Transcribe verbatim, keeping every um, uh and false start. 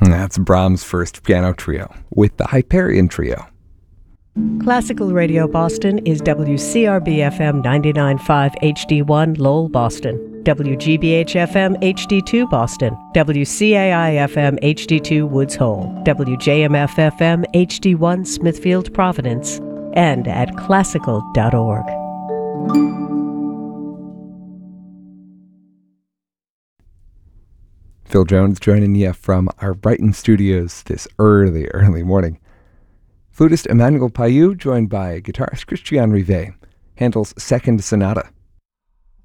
That's Brahms' first piano trio with the Hyperion Trio. Classical Radio Boston is W C R B F M ninety-nine point five H D one Lowell, Boston, W G B H F M H D two Boston, W C A I F M H D two Woods Hole, W J M F F M H D one Smithfield, Providence, and at classical dot org. Phil Jones joining you from our Brighton studios this early, early morning. Flutist Emmanuel Payou joined by guitarist Christian Rivet, Handel's Second Sonata.